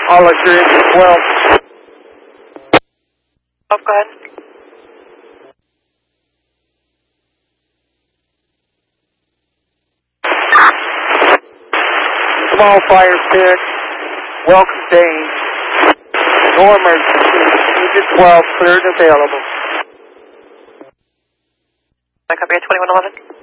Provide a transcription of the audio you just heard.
All at your engine 12. Oh, go ahead. Small fire pit, well contained. No emergency. Engine 12 cleared and available. I copy at 2111.